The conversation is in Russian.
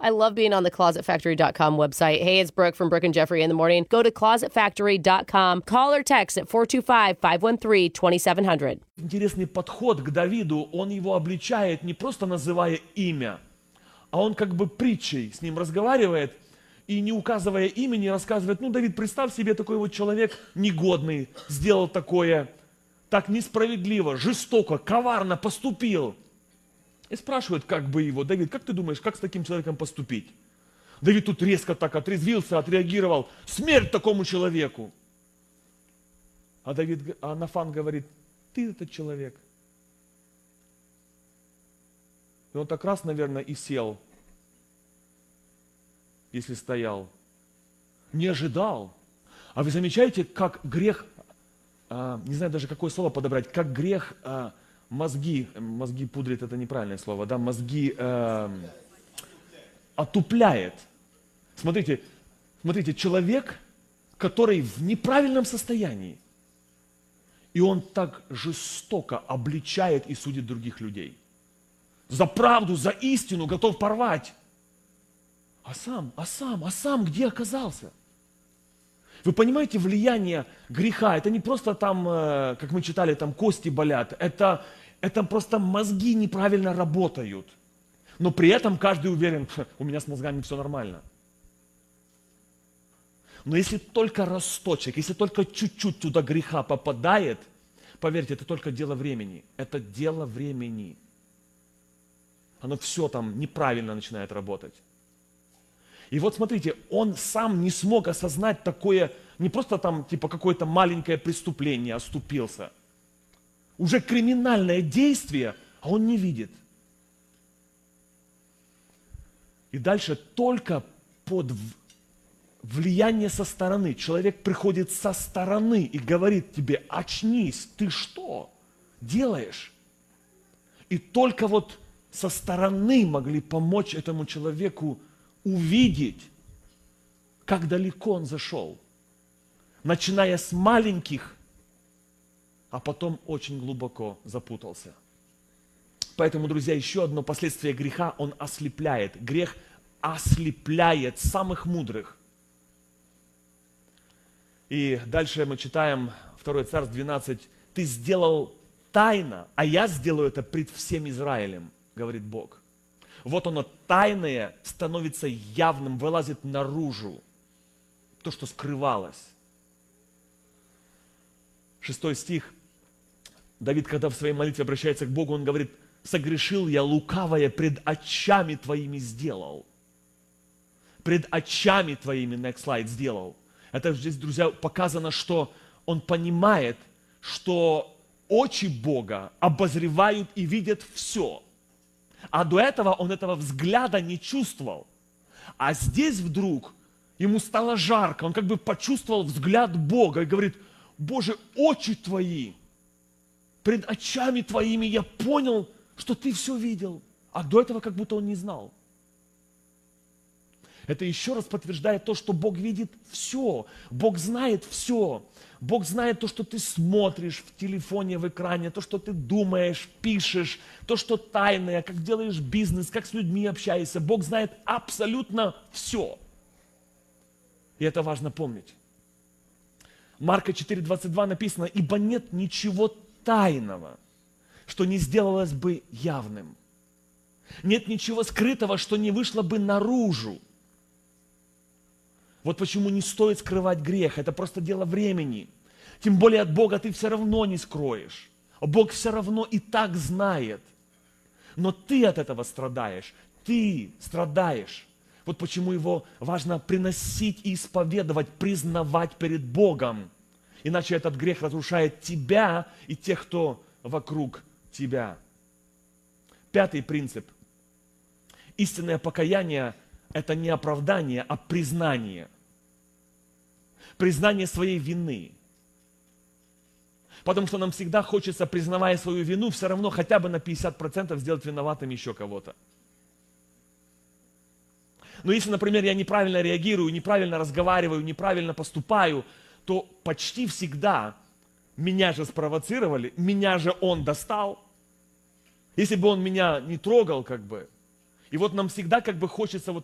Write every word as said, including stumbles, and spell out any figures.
I love being on the closet factory dot com website. Hey, it's Brooke from Brooke and Jeffrey in the morning. Go to closet factory dot com. Call or text at four two five, five one three, two seven zero zero. Интересный подход к Давиду. Он его обличает, не просто называя имя, а он как бы притчей с ним разговаривает и, не указывая имени, рассказывает: ну, Давид, представь себе, такой вот человек негодный, сделал такое, так несправедливо, жестоко, коварно поступил. И спрашивают как бы его: Давид, как ты думаешь, как с таким человеком поступить? Давид тут резко так отрезвился, отреагировал: смерть такому человеку. А, Давид, а Нафан говорит: ты этот человек. И он так раз, наверное, и сел, если стоял. Не ожидал. А вы замечаете, как грех, а, не знаю даже какое слово подобрать, как грех а, мозги, мозги пудрит, это неправильное слово, да, мозги а, отупляет. Смотрите, смотрите, человек, который в неправильном состоянии, и он так жестоко обличает и судит других людей. За правду, за истину готов порвать. А сам, а сам, а сам где оказался? Вы понимаете влияние греха? Это не просто там, как мы читали, там кости болят. Это, это просто мозги неправильно работают. Но при этом каждый уверен: у меня с мозгами все нормально. Но если только росточек, если только чуть-чуть туда греха попадает, поверьте, это только дело времени. Это дело времени. Оно все там неправильно начинает работать. И вот смотрите, он сам не смог осознать такое, не просто там типа какое-то маленькое преступление, оступился. Уже криминальное действие, а он не видит. И дальше только под влияние со стороны. Человек приходит со стороны и говорит тебе: очнись, ты что делаешь? И только вот со стороны могли помочь этому человеку увидеть, как далеко он зашел. Начиная с маленьких, а потом очень глубоко запутался. Поэтому, друзья, еще одно последствие греха: он ослепляет. Грех ослепляет самых мудрых. И дальше мы читаем второе Царств двенадцать. Ты сделал тайно, а я сделаю это пред всем Израилем, говорит Бог. Вот оно, тайное, становится явным, вылазит наружу. То, что скрывалось. Шестой стих. Давид, когда в своей молитве обращается к Богу, он говорит: согрешил я лукавое, пред очами твоими сделал. Пред очами твоими, next slide, сделал. Это здесь, друзья, показано, что он понимает, что очи Бога обозревают и видят все. А до этого он этого взгляда не чувствовал. А здесь вдруг ему стало жарко, он как бы почувствовал взгляд Бога и говорит: Боже, очи твои, пред очами твоими я понял, что ты все видел. А до этого как будто он не знал. Это еще раз подтверждает то, что Бог видит все. Бог знает все. Бог знает то, что ты смотришь в телефоне, в экране, то, что ты думаешь, пишешь, то, что тайное, как делаешь бизнес, как с людьми общаешься. Бог знает абсолютно все. И это важно помнить. Марка четыре двадцать два написано: ибо нет ничего тайного, что не сделалось бы явным. Нет ничего скрытого, что не вышло бы наружу. Вот почему не стоит скрывать грех. Это просто дело времени. Тем более от Бога ты все равно не скроешь. Бог все равно и так знает. Но ты от этого страдаешь. Ты страдаешь. Вот почему его важно приносить и исповедовать, признавать перед Богом. Иначе этот грех разрушает тебя и тех, кто вокруг тебя. Пятый принцип. Истинное покаяние – это не оправдание, а признание. Признание своей вины. Потому что нам всегда хочется, признавая свою вину, все равно хотя бы на пятьдесят процентов сделать виноватым еще кого-то. Но если, например, я неправильно реагирую, неправильно разговариваю, неправильно поступаю, то почти всегда меня же спровоцировали, меня же он достал. Если бы он меня не трогал, как бы. И вот нам всегда как бы хочется вот